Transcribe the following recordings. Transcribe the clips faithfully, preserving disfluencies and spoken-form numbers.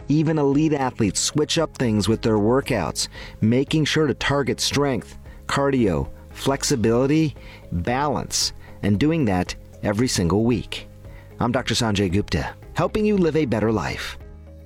Even elite athletes switch up things with their workouts, making sure to target strength, cardio, flexibility, balance, and doing that every single week. I'm Doctor Sanjay Gupta, helping you live a better life.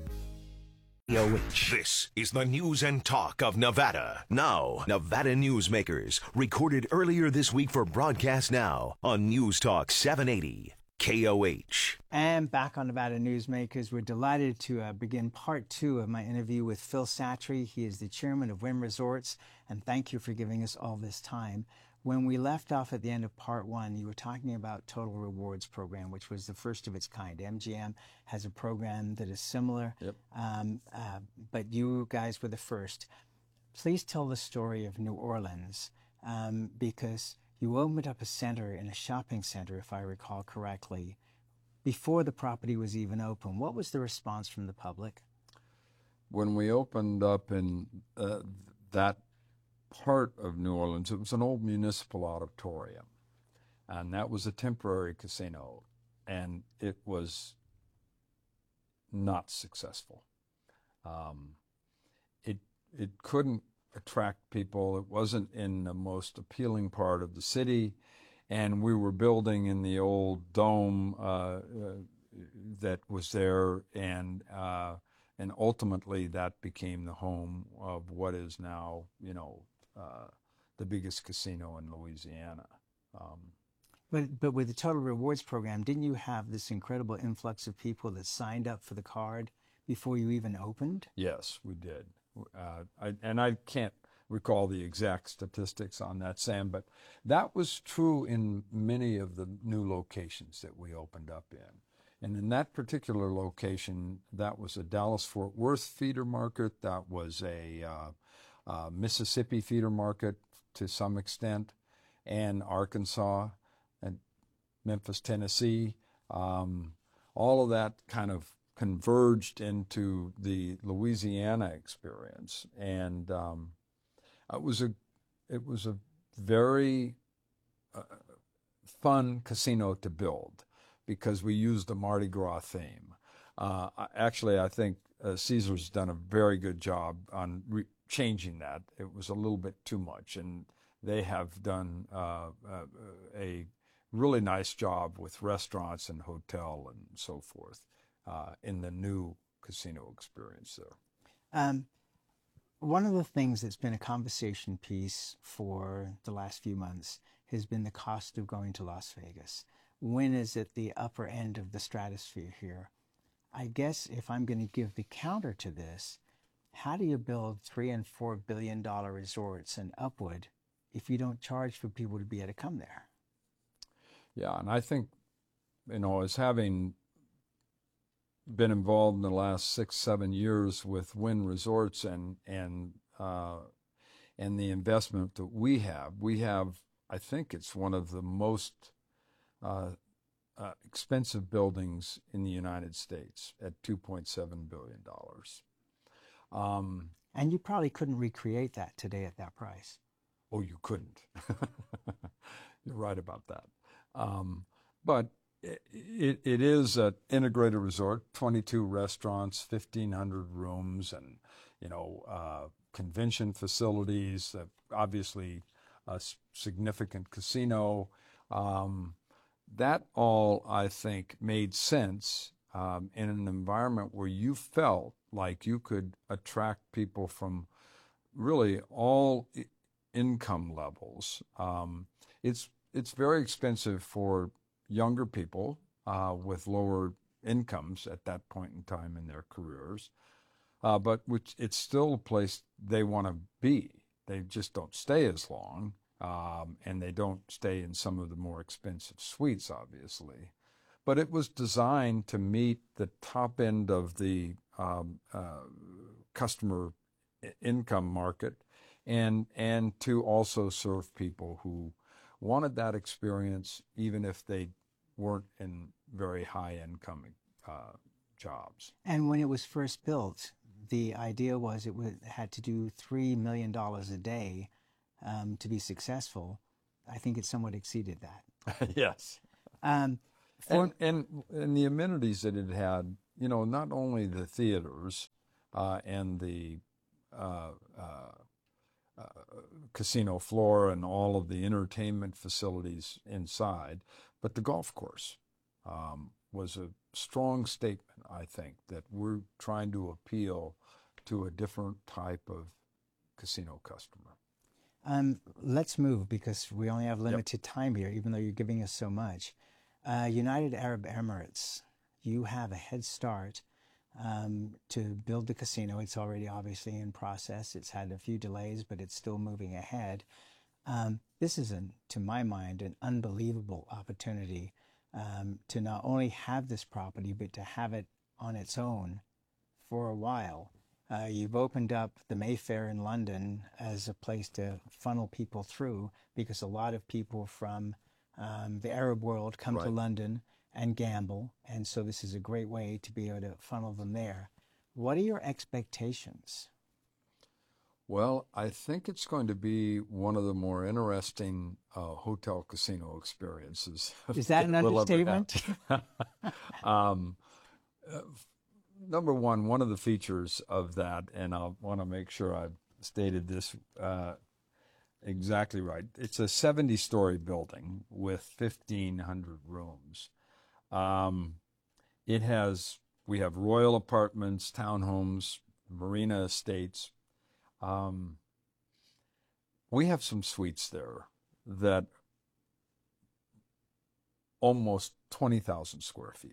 This is the news and talk of Nevada. Now, Nevada Newsmakers, recorded earlier this week for broadcast now on News Talk seven eighty K O H. And back on Nevada Newsmakers, we're delighted to uh, begin part two of my interview with Phil Satre. He is the chairman of Wynn Resorts, and thank you for giving us all this time. When we left off at the end of part one, you were talking about Total Rewards program, which was the first of its kind. M G M has a program that is similar, yep. um, uh, but you guys were the first. Please tell the story of New Orleans, um, because you opened up a center in a shopping center, if I recall correctly, before the property was even open. What was the response from the public? When we opened up in uh, that part of New Orleans, it was an old municipal auditorium, and that was a temporary casino, and it was not successful. Um, it it couldn't attract people. It wasn't in the most appealing part of the city, and we were building in the old dome uh, uh, that was there, and uh, and ultimately that became the home of what is now, you know, Uh, the biggest casino in Louisiana. Um, but but with the Total Rewards program, didn't you have this incredible influx of people that signed up for the card before you even opened? Yes, we did. Uh, I, and I can't recall the exact statistics on that, Sam, but that was true in many of the new locations that we opened up in. And in that particular location, that was a Dallas-Fort Worth feeder market. That was a uh, Uh, Mississippi feeder market to some extent, and Arkansas and Memphis, Tennessee. Um, all of that kind of converged into the Louisiana experience, and um, it was a it was a very uh, fun casino to build because we used the Mardi Gras theme. Uh, actually, I think uh, Caesar's done a very good job on re- changing that. It was a little bit too much, and they have done uh, uh, a really nice job with restaurants and hotel and so forth uh, in the new casino experience there. Um, one of the things that's been a conversation piece for the last few months has been the cost of going to Las Vegas. Wynn is at the upper end of the stratosphere here. I guess if I'm going to give the counter to this, how do you build three and four billion dollar resorts and upward if you don't charge for people to be able to come there? Yeah, and I think, you know, as having been involved in the last six, seven years with Wynn Resorts and and uh, and the investment that we have, we have, I think it's one of the most uh, uh, expensive buildings in the United States at two point seven billion dollars. Um, and you probably couldn't recreate that today at that price. Oh, you couldn't. You're right about that. Um, but it, it, it is an integrated resort, twenty-two restaurants, fifteen hundred rooms, and, you know, uh, convention facilities, uh, obviously a significant casino. Um, that all, I think, made sense um, in an environment where you felt like you could attract people from really all income levels. Um, it's it's very expensive for younger people uh, with lower incomes at that point in time in their careers, uh, but which it's still a place they want to be. They just don't stay as long, um, and they don't stay in some of the more expensive suites, obviously. But it was designed to meet the top end of the um, uh, customer income market, and and to also serve people who wanted that experience, even if they weren't in very high income uh, jobs. And when it was first built, the idea was it would, had to do three million dollars a day um, to be successful. I think it somewhat exceeded that. Yes. Um, for, and, and and the amenities that it had you know, not only the theaters uh, and the uh, uh, uh, casino floor and all of the entertainment facilities inside, but the golf course um, was a strong statement, I think, that we're trying to appeal to a different type of casino customer. Um, let's move because we only have limited yep. time here, even though you're giving us so much. Uh, United Arab Emirates, you have a head start um, to build the casino. It's already obviously in process. It's had a few delays, but it's still moving ahead. Um, this is, an, to my mind, an unbelievable opportunity um, to not only have this property, but to have it on its own for a while. Uh, you've opened up the Mayfair in London as a place to funnel people through, because a lot of people from um, the Arab world come right. to London and gamble, and so this is a great way to be able to funnel them there. What are your expectations? Well, I think it's going to be one of the more interesting uh, hotel casino experiences. Is that an understatement? um, uh, number one, one of the features of that, and I want to make sure I've stated this uh, exactly right. It's a seventy-story building with fifteen hundred rooms. Um, it has, we have royal apartments, townhomes, marina estates. Um, we have some suites there that almost twenty thousand square feet.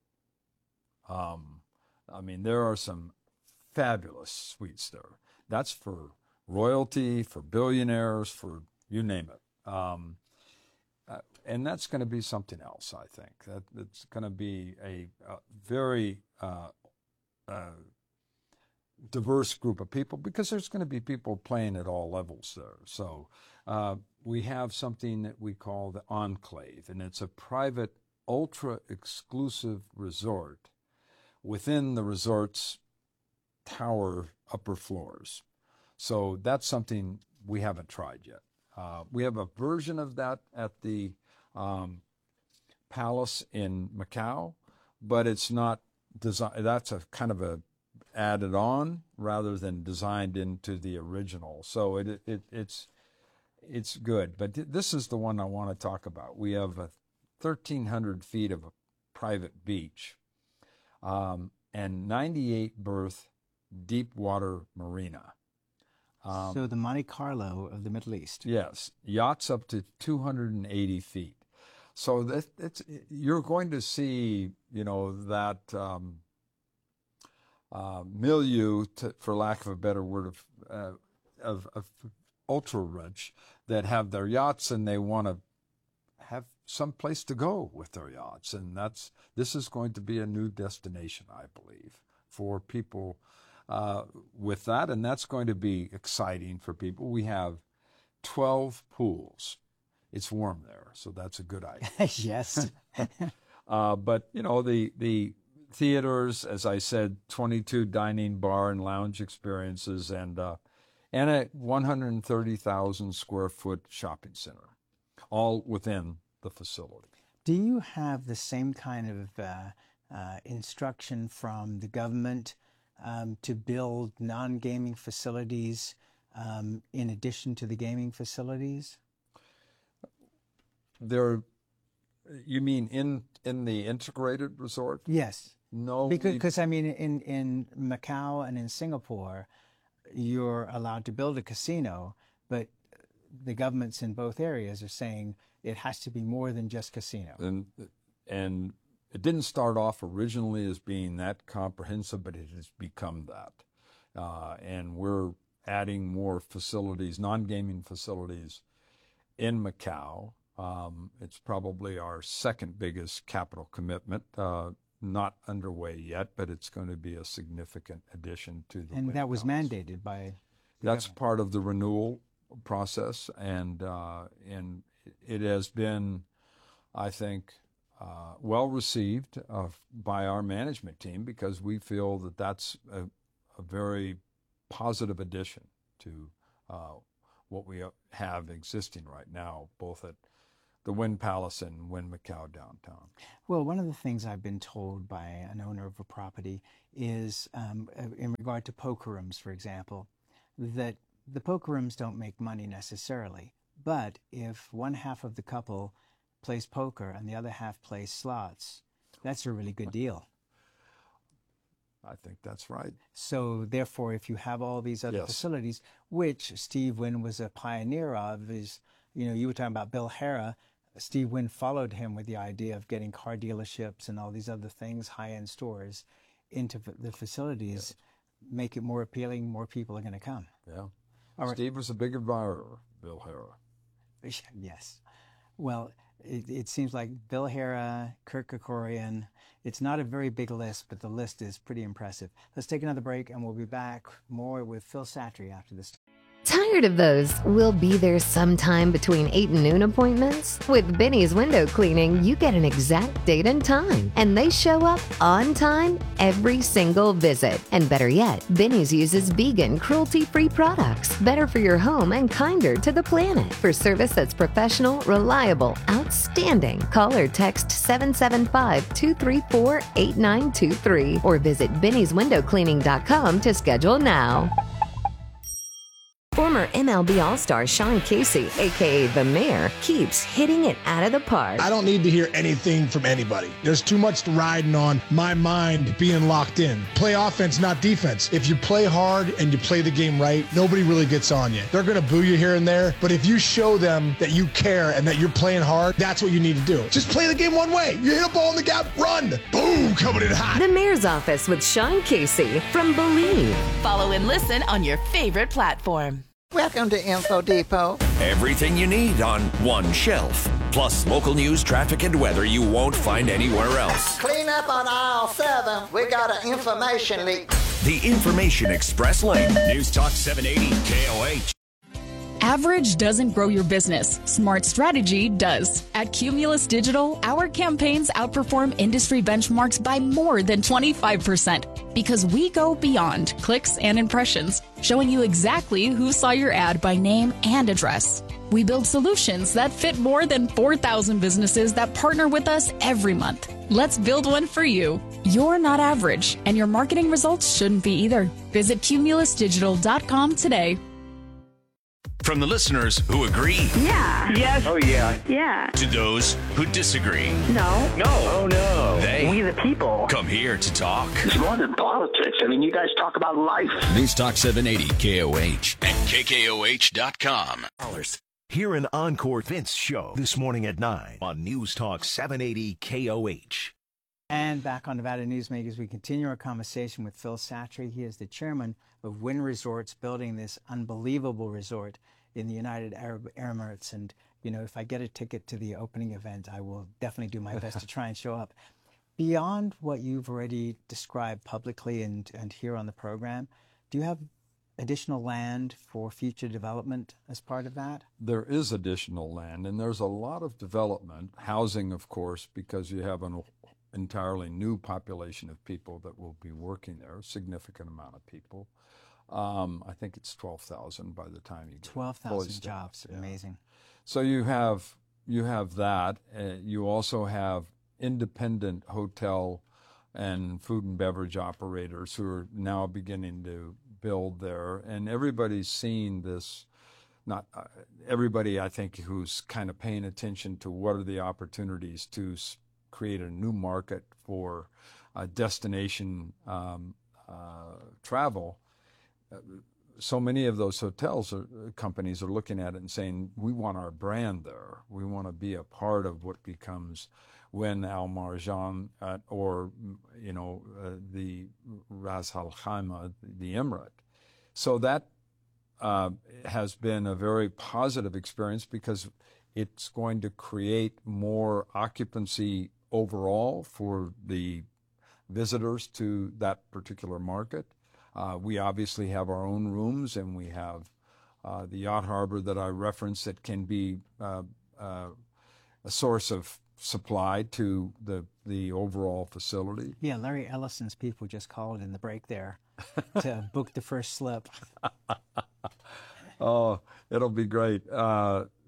Um, I mean, there are some fabulous suites there. That's for royalty, for billionaires, for you name it. Um, uh, and that's going to be something else, I think. That it's going to be a, a very uh, uh, diverse group of people, because there's going to be people playing at all levels there. So uh, we have something that we call the Enclave, and it's a private, ultra-exclusive resort within the resort's tower upper floors. So that's something we haven't tried yet. Uh, we have a version of that at the um, Palace in Macau, but it's not designed. That's a kind of a added on rather than designed into the original. So it, it it's it's good. But th- this is the one I want to talk about. We have a thirteen hundred feet of a private beach. Um, and ninety-eight berth deep water marina. Um, so the Monte Carlo of the Middle East. Yes, yachts up to two hundred eighty feet. So that it's you're going to see, you know, that um, uh, milieu, to, for lack of a better word, of uh, of, of ultra rich that have their yachts and they want to have some place to go with their yachts, and that's this is going to be a new destination, I believe, for people uh, with that, and that's going to be exciting for people. We have twelve pools. It's warm there, so that's a good idea. Yes. uh, but you know the the theaters, as I said, twenty-two dining, bar, and lounge experiences, and uh, and a one hundred thirty thousand square foot shopping center, all within the facility. Do you have the same kind of uh, uh, instruction from the government um, to build non-gaming facilities um, in addition to the gaming facilities? There, you mean in in the integrated resort? Yes. No, because because I mean in in Macau and in Singapore, you're allowed to build a casino, but the governments in both areas are saying it has to be more than just casino. And and it didn't start off originally as being that comprehensive, but it has become that. Uh, and we're adding more facilities, non-gaming facilities in Macau. Um, it's probably our second biggest capital commitment. Uh, not underway yet, but it's going to be a significant addition to the And that was house. mandated by the That's government. part of the renewal process, and uh, and it has been, I think, uh, well received uh, by our management team, because we feel that that's a, a very positive addition to uh, what we have existing right now, both at the Wynn Palace in Wynn Macau downtown. Well, one of the things I've been told by an owner of a property is, um, in regard to poker rooms, for example, that the poker rooms don't make money necessarily. But if one half of the couple plays poker and the other half plays slots, that's a really good deal. I think that's right. So therefore, if you have all these other Yes. facilities, which Steve Wynn was a pioneer of, is, you know, you were talking about Bill Harrah. Steve Wynn followed him with the idea of getting car dealerships and all these other things, high-end stores, into f- the facilities, make it more appealing, more people are going to come. Yeah. All right. Steve was a big admirer of Bill Harrah. Yes. Well, it, it seems like Bill Harrah, Kirk Kerkorian, it's not a very big list, but the list is pretty impressive. Let's take another break, and we'll be back more with Phil Satry after this. Tired of those "we'll be there sometime between eight and noon" appointments? With Benny's Window Cleaning, you get an exact date and time, and they show up on time every single visit. And better yet, Benny's uses vegan, cruelty-free products, better for your home and kinder to the planet. For service that's professional, reliable, outstanding, call or text seven seven five, two three four, eight nine two three or visit Benny's Window Cleaning dot com to schedule now. Former M L B All-Star Sean Casey, a k a. The Mayor, keeps hitting it out of the park. I don't need to hear anything from anybody. There's too much riding on my mind being locked in. Play offense, not defense. If you play hard and you play the game right, nobody really gets on you. They're going to boo you here and there, but if you show them that you care and that you're playing hard, that's what you need to do. Just play the game one way. You hit a ball in the gap, run. Boom, coming in hot. The Mayor's Office with Sean Casey from Believe. Follow and listen on your favorite platform. Welcome to Info Depot. Everything you need on one shelf. Plus local news, traffic, and weather you won't find anywhere else. Clean up on aisle seven. We got an information leak. The Information Express Lane. News Talk seven eighty K O H. Average doesn't grow your business. Smart strategy does. At Cumulus Digital, our campaigns outperform industry benchmarks by more than twenty-five percent because we go beyond clicks and impressions, showing you exactly who saw your ad by name and address. We build solutions that fit more than four thousand businesses that partner with us every month. Let's build one for you. You're not average, and your marketing results shouldn't be either. Visit cumulus digital dot com today. From the listeners who agree. Yeah. Yes. Oh, yeah. Yeah. To those who disagree. No. No. Oh, no. They. We the people. Come here to talk. It's more than politics. I mean, you guys talk about life. News Talk seven eighty K O H and K K O H dot com. Hear an encore Vince show this morning at nine on News Talk seven eighty K O H. And back on Nevada Newsmakers, we continue our conversation with Phil Satry. He is the chairman of Wynn Resorts, building this unbelievable resort in the United Arab Emirates. And, you know, if I get a ticket to the opening event, I will definitely do my best to try and show up. Beyond what you've already described publicly and, and here on the program, do you have additional land for future development as part of that? There is additional land, and there's a lot of development, housing, of course, because you have an entirely new population of people that will be working there, a significant amount of people. Um, I think it's twelve thousand by the time you get twelve thousand jobs, yeah. Amazing. So you have you have that. Uh, you also have independent hotel and food and beverage operators who are now beginning to build there, and everybody's seen this. Not uh, everybody, I think, who's kind of paying attention to what are the opportunities to s- create a new market for uh, destination um, uh, travel. Uh, so many of those hotels or companies are looking at it and saying, we want our brand there. We want to be a part of what becomes Wynn Al Marjan uh, or, you know, uh, the Ras Al Khaimah, the Emirate. So that uh, has been a very positive experience because it's going to create more occupancy overall for the visitors to that particular market. Uh, we obviously have our own rooms, and we have uh, the yacht harbor that I referenced that can be uh, uh, a source of supply to the the overall facility. Yeah, Larry Ellison's people just called in the break there to book the first slip. Oh, it'll be great. Uh,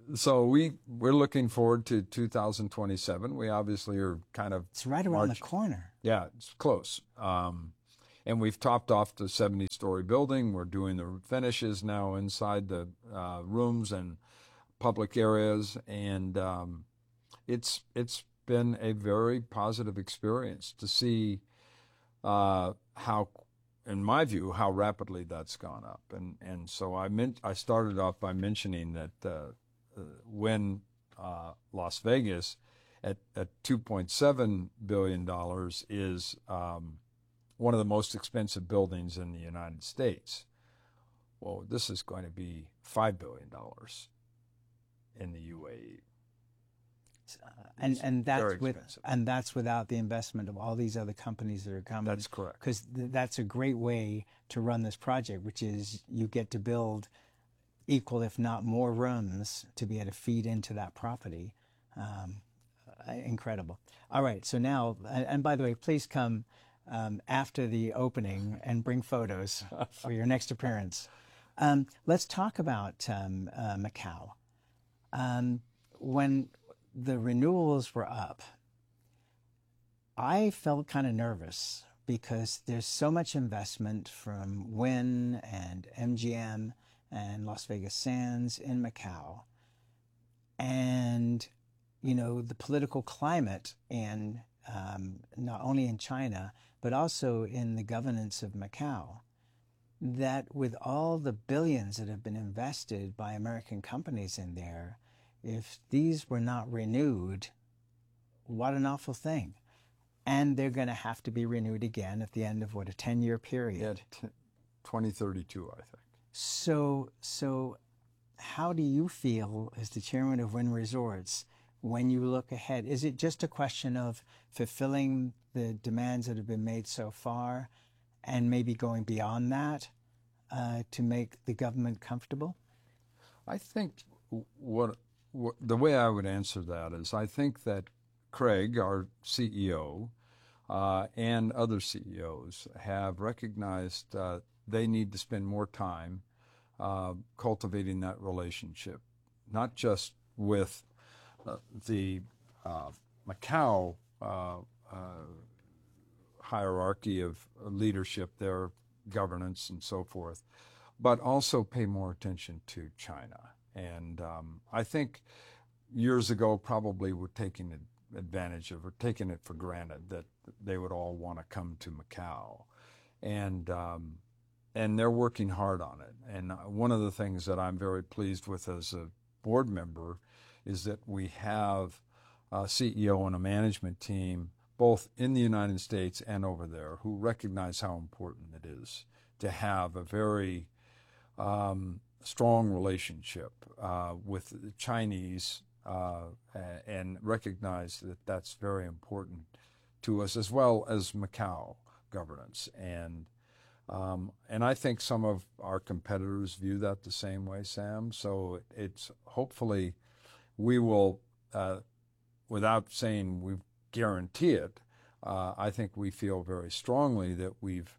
so we we're looking forward to two thousand twenty-seven. We obviously are kind of it's right around march- the corner. Yeah, it's close. Um, and we've topped off the seventy-story building. We're doing the finishes now inside the uh, rooms and public areas, and um, it's it's been a very positive experience to see uh, how, in my view, how rapidly that's gone up. And and so I meant I started off by mentioning that uh, uh, when uh, Las Vegas at at two point seven billion dollars is um, one of the most expensive buildings in the United States. Well, this is going to be five billion dollars in the U A E. Uh, and and that's with and that's without the investment of all these other companies that are coming. That's correct. Because th- that's a great way to run this project, which is you get to build equal, if not more, rooms to be able to feed into that property. Um, uh, incredible. All right, so now, and, and by the way, please come um, after the opening and bring photos for your next appearance. Um, let's talk about um, uh, Macau. Um, when the renewals were up, I felt kind of nervous because there's so much investment from Wynn and M G M and Las Vegas Sands in Macau. And, you know, the political climate in um, not only in China, but also in the governance of Macau, that with all the billions that have been invested by American companies in there, if these were not renewed, what an awful thing. And they're going to have to be renewed again at the end of, what, a ten-year period? Yeah, t- twenty thirty-two, I think. So, so how do you feel as the chairman of Wynn Resorts when you look ahead? Is it just a question of fulfilling the demands that have been made so far and maybe going beyond that uh, to make the government comfortable? I think what, what the way I would answer that is I think that Craig, our C E O, uh, and other C E Os have recognized uh, they need to spend more time uh, cultivating that relationship, not just with uh, the uh, Macau uh, uh, hierarchy of leadership, their governance and so forth, but also pay more attention to China. And um, I think years ago probably we're taking advantage of or taking it for granted that they would all want to come to Macau. And um, and they're working hard on it. And one of the things that I'm very pleased with as a board member is that we have a C E O and a management team both in the United States and over there who recognize how important it is to have a very um, strong relationship uh, with the Chinese uh, and recognize that that's very important to us, as well as Macau governance. And um, and I think some of our competitors view that the same way, Sam. So it's hopefully we will, uh, without saying we guarantee it, uh, I think we feel very strongly that we've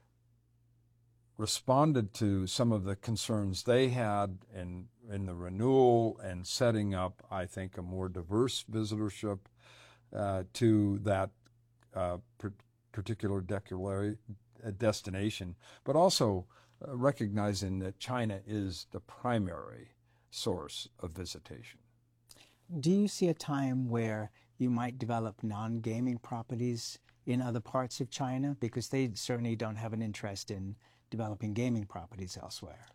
responded to some of the concerns they had in in the renewal and setting up, I think, a more diverse visitorship uh, to that uh, per- particular decula- uh, destination, but also uh, recognizing that China is the primary source of visitation. Do you see a time where you might develop non-gaming properties in other parts of China? Because they certainly don't have an interest in developing gaming properties elsewhere.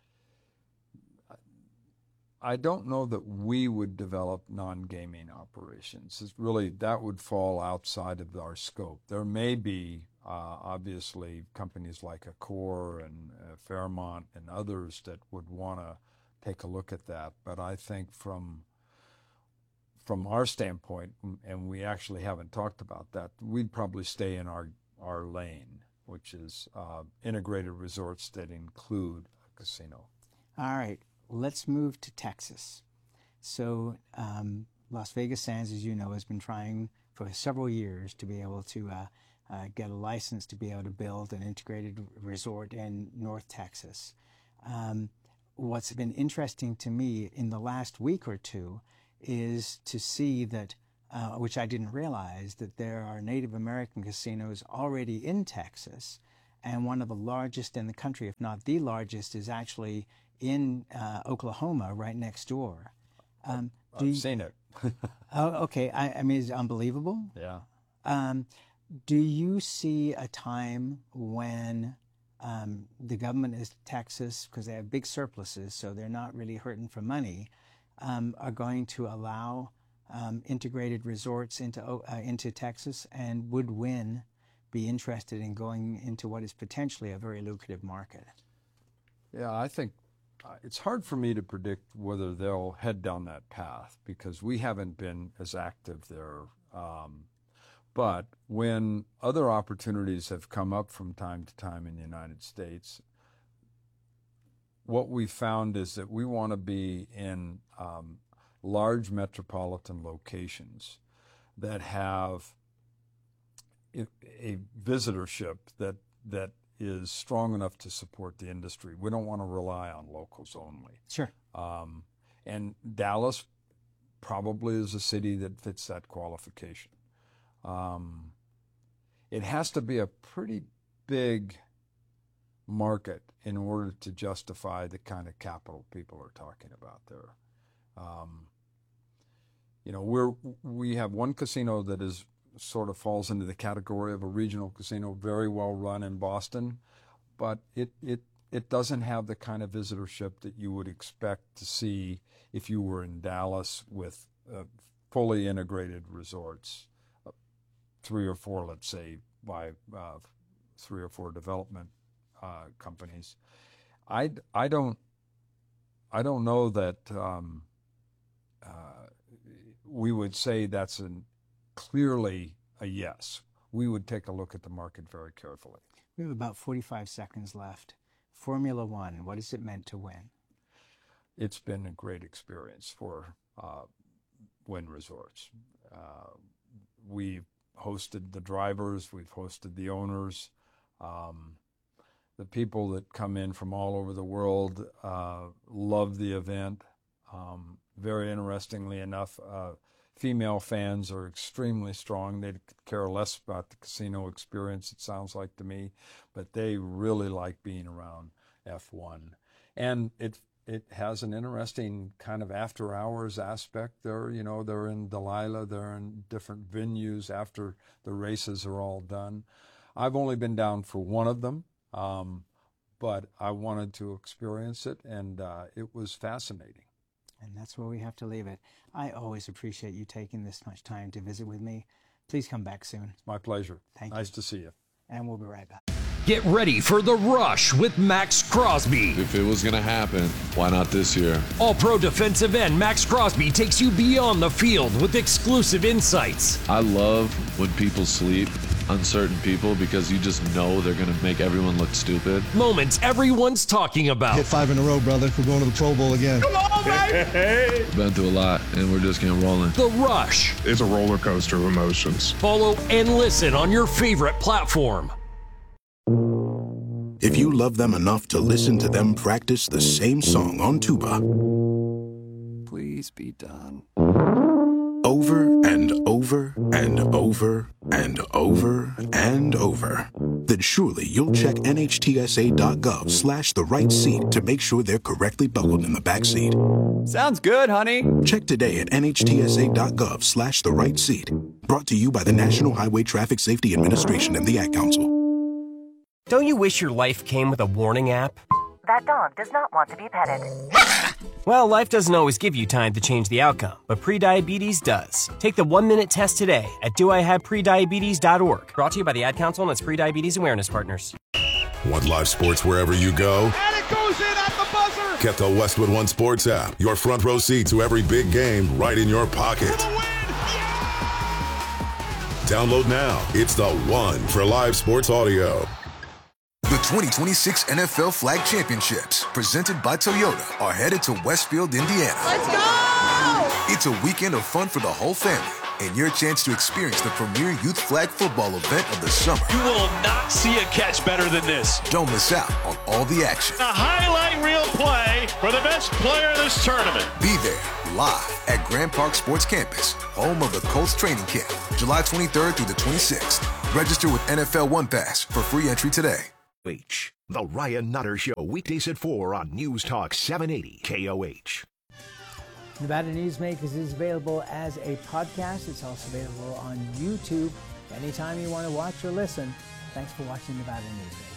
I don't know that we would develop non-gaming operations. It's really, that would fall outside of our scope. There may be, uh, obviously, companies like Accor and uh, Fairmont and others that would want to take a look at that. But I think from from our standpoint, and we actually haven't talked about that, we'd probably stay in our, our lane, which is uh, integrated resorts that include a casino. All right, let's move to Texas. So um, Las Vegas Sands, as you know, has been trying for several years to be able to uh, uh, get a license to be able to build an integrated resort in North Texas. Um, what's been interesting to me in the last week or two is to see that, uh, which I didn't realize, that there are Native American casinos already in Texas, and one of the largest in the country, if not the largest, is actually in uh, Oklahoma, right next door. Um, I've you, seen it. oh, okay. I, I mean, it's unbelievable. Yeah. Um, do you see a time when um, the government of Texas, because they have big surpluses, so they're not really hurting for money, um, are going to allow um, integrated resorts into uh, into Texas, and would Wynn be interested in going into what is potentially a very lucrative market? Yeah, I think uh, it's hard for me to predict whether they'll head down that path because we haven't been as active there. Um, but when other opportunities have come up from time to time in the United States, what we found is that we want to be in um, large metropolitan locations that have a visitorship that that is strong enough to support the industry. We don't want to rely on locals only. Sure. Um, and Dallas probably is a city that fits that qualification. Um, it has to be a pretty big market in order to justify the kind of capital people are talking about there. Um, you know, we're we have one casino that is sort of falls into the category of a regional casino, very well run in Boston, but it it it doesn't have the kind of visitorship that you would expect to see if you were in Dallas with uh, fully integrated resorts, uh, three or four, let's say, by uh, three or four development uh, companies. I I don't I don't know that um, uh, we would say that's an clearly a yes. We would take a look at the market very carefully. We have about forty-five seconds left. Formula One, what has it meant to Wynn? It's been a great experience for uh, Wynn Resorts. Uh, we've hosted the drivers, we've hosted the owners. Um, the people that come in from all over the world uh, love the event. Um, very interestingly enough, uh, female fans are extremely strong. They care less about the casino experience, it sounds like to me, but they really like being around F one. And it it has an interesting kind of after-hours aspect there. You know, they're in Delilah, they're in different venues after the races are all done. I've only been down for one of them, um, but I wanted to experience it, and uh, it was fascinating. And that's where we have to leave it. I always appreciate you taking this much time to visit with me. Please come back soon. It's my pleasure. Thank you. Nice you. to see you. And we'll be right back. Get ready for The Rush with Max Crosby. If it was going to happen, why not this year? All-pro defensive end Max Crosby takes you beyond the field with exclusive insights. I love when people sleep, uncertain people, because you just know they're going to make everyone look stupid. Moments everyone's talking about. Hit five in a row, brother. We're going to the Pro Bowl again. Come on, baby! We've been through a lot, and we're just getting rolling. The Rush. It's a roller coaster of emotions. Follow and listen on your favorite platform. If you love them enough to listen to them practice the same song on tuba, please be done. Over and over and over and over and over, then surely you'll check N H T S A dot gov slash the right seat to make sure they're correctly buckled in the back seat. Sounds good, honey. Check today at N H T S A dot gov slash the right seat. Brought to you by the National Highway Traffic Safety Administration and the Ad Council. Don't you wish your life came with a warning app? That dog does not want to be petted. Well, life doesn't always give you time to change the outcome, but prediabetes does. Take the one-minute test today at do I have prediabetes dot org. Brought to you by the Ad Council and its prediabetes awareness partners. Want live sports wherever you go? And it goes in at the buzzer! Get the Westwood One Sports app. Your front row seat to every big game right in your pocket. For the win! Yeah! Download now. It's the one for live sports audio. The twenty twenty-six N F L Flag Championships, presented by Toyota, are headed to Westfield, Indiana. Let's go! It's a weekend of fun for the whole family, and your chance to experience the premier youth flag football event of the summer. You will not see a catch better than this. Don't miss out on all the action. A highlight reel play for the best player in this tournament. Be there live at Grand Park Sports Campus, home of the Colts training camp, July twenty-third through the twenty-sixth. Register with N F L One Pass for free entry today. H. The Ryan Nutter Show, weekdays at four on News Talk seven eighty K O H. Nevada Newsmakers is available as a podcast. It's also available on YouTube anytime you want to watch or listen. Thanks for watching Nevada Newsmakers.